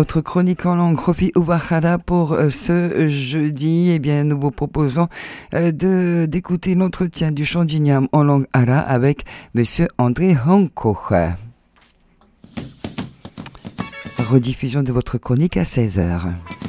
votre chronique en langue Rofi Ouahara pour ce jeudi. Eh bien, nous vous proposons d'écouter l'entretien du Chandjinyam en langue Ara avec Monsieur André Hanko. Rediffusion de votre chronique à 16h.